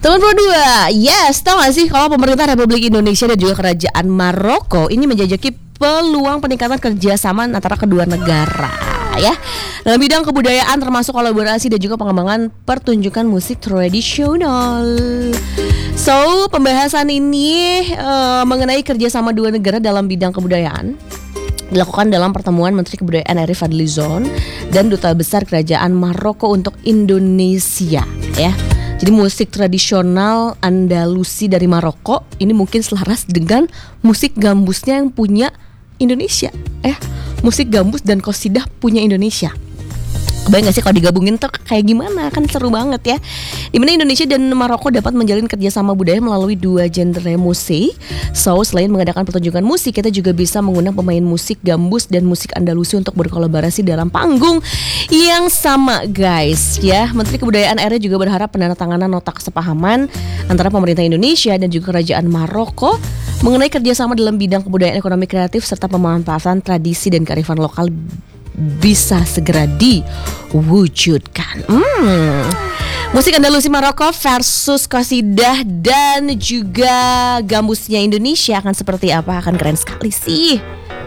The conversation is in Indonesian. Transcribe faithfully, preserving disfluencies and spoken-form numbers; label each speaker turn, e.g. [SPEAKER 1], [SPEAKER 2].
[SPEAKER 1] Tahun dua puluh dua, yes, tau gak sih kalau pemerintah Republik Indonesia dan juga kerajaan Maroko ini menjajaki peluang peningkatan kerjasama antara kedua negara, ya, dalam bidang kebudayaan termasuk kolaborasi dan juga pengembangan pertunjukan musik tradisional. So, pembahasan ini uh, mengenai kerjasama dua negara dalam bidang kebudayaan dilakukan dalam pertemuan Menteri Kebudayaan Arif Fadlizon dan Duta Besar Kerajaan Maroko untuk Indonesia, ya. Jadi musik tradisional Andalusi dari Maroko ini mungkin selaras dengan musik gambusnya yang punya Indonesia, ya. Musik gambus dan qasidah punya Indonesia. Kebayang gak sih kalau digabungin tuh kayak gimana? Kan seru banget ya. Dimana Indonesia dan Maroko dapat menjalin kerjasama budaya melalui dua genre musik. So, selain mengadakan pertunjukan musik, kita juga bisa mengundang pemain musik gambus dan musik Andalusi untuk berkolaborasi dalam panggung yang sama, guys, ya. Menteri Kebudayaan R I juga berharap penandatanganan nota kesepahaman antara pemerintah Indonesia dan juga kerajaan Maroko mengenai kerjasama dalam bidang kebudayaan, ekonomi kreatif serta pemanfaatan tradisi dan kearifan lokal bisa segera diwujudkan. Hmm. Musik Andalusi Maroko versus qasidah dan juga gambusnya Indonesia akan seperti apa? Akan keren sekali sih.